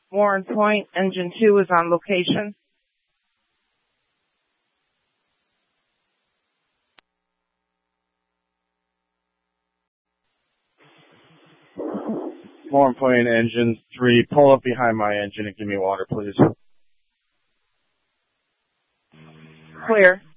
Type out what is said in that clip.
Warren Point, Engine 2 is on location. Warren Point, Engine 3, pull up behind my engine and give me water, please. Clear.